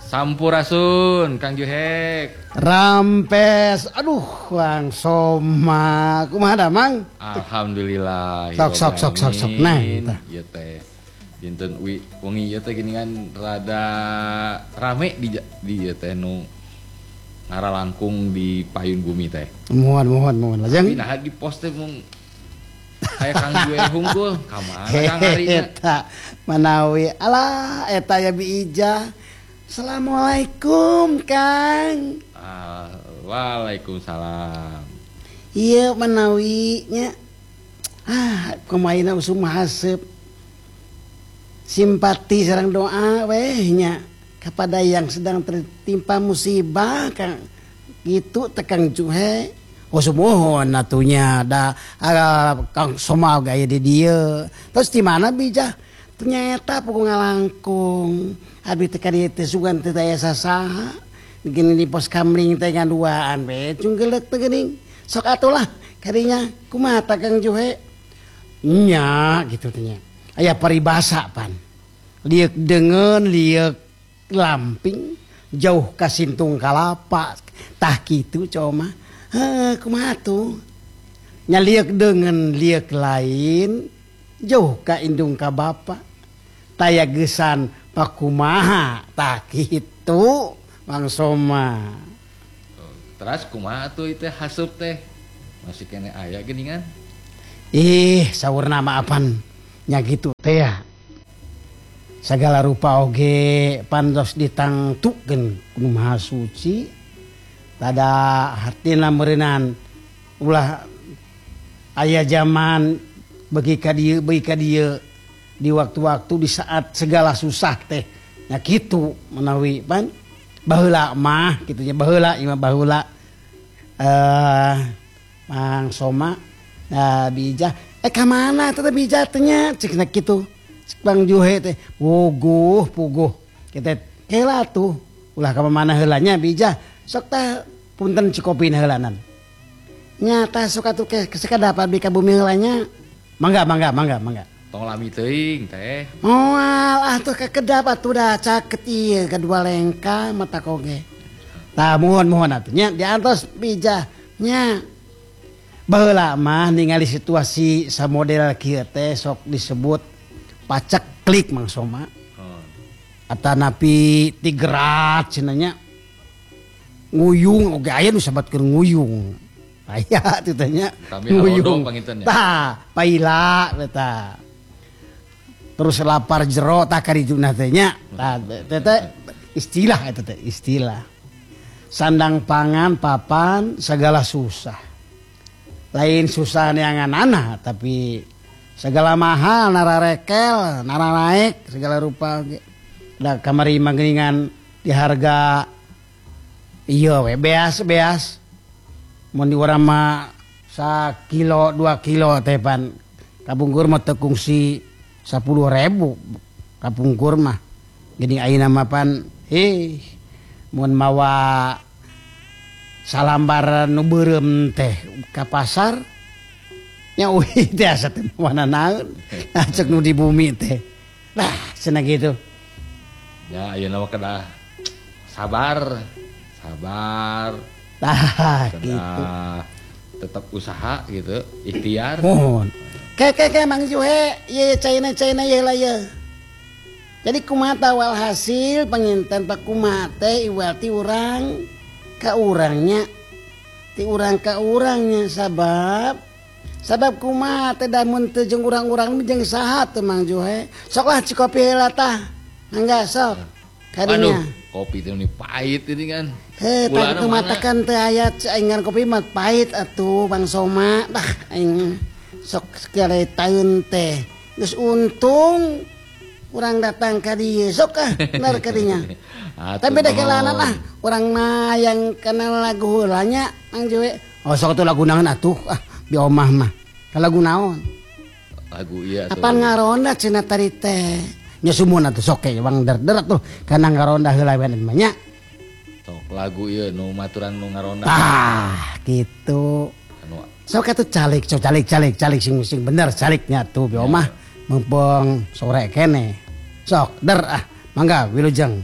Sampurasun Kang Juhek. Rampes, aduh Wang Soma, kumaha da Mang? Alhamdulillah. Sok. Nah, ieu teh dinten wengi ieu teh gini kan rada rame di ieu teh nu ngaralangkung di Payun Bumi teh. Mohon lajeng. Nah di post teh mung aya Kang Juhek hungkul, kamana Kang harina? Eta manawi alah eta ya bi ijah. Assalamualaikum Kang. Waalaikumsalam. Iya menawi nya. Kumaina usum haseup. Simpati sareng doa weh nya kepada yang sedang tertimpa musibah Kang. Gitu tekang Juhek. Oh sumohon atunya da Kang Soma gaya di dieu. Terus di mana bijah? Ternyata pokok ngalangkung. Abi teh kadieu teh sugan teh aya sasaha. Gini di pos kamling teh ngaduaan we cunggeulek teh geuning. Sok atulah kadinya kumaha ta Kang Juhek? Nya gitu teh nya. Aya paribasa pan. Liek deungeun liek lamping jauh ka sintung kalapa. Tah kitu coma. Kumaha tuh? Nya liek deungeun liek lain jauh ka indung ka bapa. Taya gesan pakumaha tak gitu Bang Soma. Terus kumaha tuh itu haseup teh masih kene aya geuningan? Saur nama apan nya gitu teh ya. Segala rupa oge pantos ditangtukeun ku Maha Suci. Tada hartina meureunan ulah aya zaman bagi ka dieu di waktu-waktu di saat segala susah teh nya kitu menawi pan baheula mah kitu nya baheula ieu baheula Mang Soma bijah ka mana teh bijah teh nya cenah kitu cek Bang Juhek teh puguh kita heula tuh ulah ka mana heula nya bijah sok teh punten cikopina heulanan nya tah sok atuh ke sakadapat bi ka bumi heula nya mangga Tong lami teuing teh. Moal atuh kakedap atuh da caket ieu kadua lengka mata koge. Tah mohon atuh nya diantos bijah nya. Baheula mah ningali situasi samodel kieu teh sok disebut pacek klik Mang Soma. Atanapi tigrat cenah nya. Nguyung oge aya nu sabatkeun nguyung. Aya teh nya nguyung. Tah paila eta. Terus lapar jero tak kariduna teh nya. Teh istilah eta teh istilah. Sandang pangan papan segala susah. Lain susah neanganana tapi segala mahal nararekel, naranaek segala rupa ge. Da kamari mangeuningan di harga ieu we beas. Mun di urang mah 1 kilo 2 kilo teh pan kabungkur mah teu kungsi 10.000 kapungkur mah. Gini ayeuna mah pan mun mawa salambar nu beureum teh ka pasar nya euy teh asa teh mana naon cek nu di bumi teh. Nah cenah gitu. Ya ayeuna mah kedah sabar. Tah gitu. Tetap usaha gitu, ikhtiar. Mohon. Kayak Mang Juhek, ieu China ieu lah ieu. Jadi kumaha walhasil panginten pak kumaha teh iwal ti urang ka urangnya. Ti urang ka urangnya sabab kumaha teh da mun teu jeung urang-urang jeung saha teh Mang Juhek. Sok lah cikopi heula tah. Mangga sok. Kadinya. Kopi teh pahit ini kan. Tak matakan teh aya aing kopi mah pahit atuh Bang Soma. Dah aing sok sekiretaeun teh geus untung urang datang ka dieu sok bener kadinya. Tapi beda kelana lah urang mah yang kenal lagu heula nya Mang Juhek. Oh sok atuh lagu naon atuh di omah mah. Ka lagu naon? Lagu ieu atuh. Apaan ngaronda cenah tadi teh? Nya sumuan atuh sok Bang der atuh kana ngaronda heula we mah nya. Sok lagu ieu nu maturan nu ngaronda. Gitu. Sok atuh calik sing bener caliknya tuh bi omah mumpung sore kene. Sok der mangga wilujeng.